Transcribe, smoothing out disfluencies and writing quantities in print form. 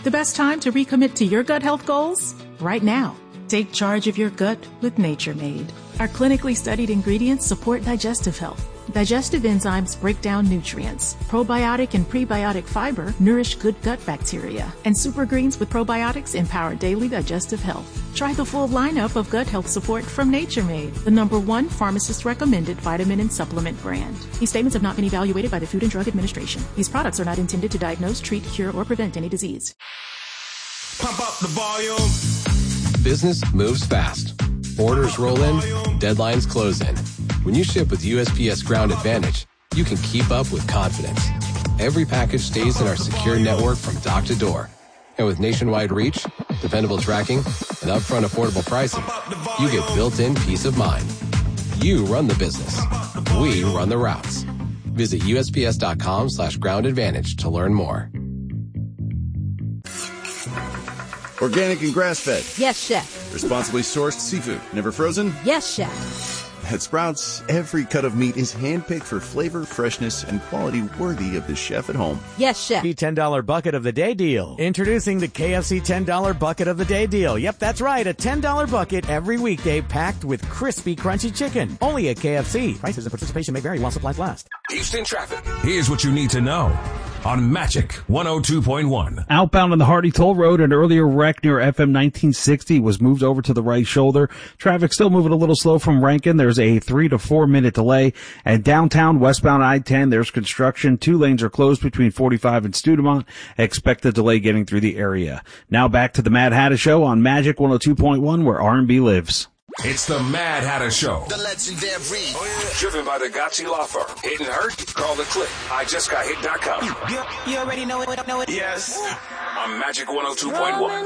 The best time to recommit to your gut health goals? Right now. Take charge of your gut with Nature Made. Our clinically studied ingredients support digestive health. Digestive enzymes break down nutrients. Probiotic and prebiotic fiber nourish good gut bacteria. And super greens with probiotics empower daily digestive health. Try the full lineup of gut health support from Nature Made, the #1 pharmacist-recommended vitamin and supplement brand. These statements have not been evaluated by the Food and Drug Administration. These products are not intended to diagnose, treat, cure, or prevent any disease. Pump up the volume. Business moves fast. Orders roll in, deadlines close in. When you ship with USPS Ground Advantage, you can keep up with confidence. Every package stays in our secure network from dock to door. And with nationwide reach, dependable tracking, and upfront affordable pricing, you get built-in peace of mind. You run the business. We run the routes. Visit USPS.com/Ground Advantage to learn more. Organic and grass-fed. Yes, chef. Responsibly sourced seafood. Never frozen? Yes, chef. At Sprouts, every cut of meat is handpicked for flavor, freshness, and quality worthy of the chef at home. Yes, chef. The $10 bucket of the day deal. Introducing the KFC $10 bucket of the day deal. Yep, that's right. A $10 bucket every weekday packed with crispy, crunchy chicken. Only at KFC. Prices and participation may vary while supplies last. Houston traffic. Here's what you need to know on Magic 102.1. Outbound on the Hardy Toll Road, an earlier wreck near FM 1960 was moved over to the right shoulder. Traffic still moving a little slow from Rankin. There's a 3 to 4 minute delay. And downtown westbound I-10, there's construction. 2 lanes are closed between 45 and Studemont. Expect a delay getting through the area. Now back to the Mad Hatter Show on Magic 102.1, where R&B lives. It's the Mad Hatter Show. The legendary. Driven by the Gotchi Law Firm. Hit and hurt? Call the click. IJustGotHit.com. You already know it. Yes. On Magic 102.1.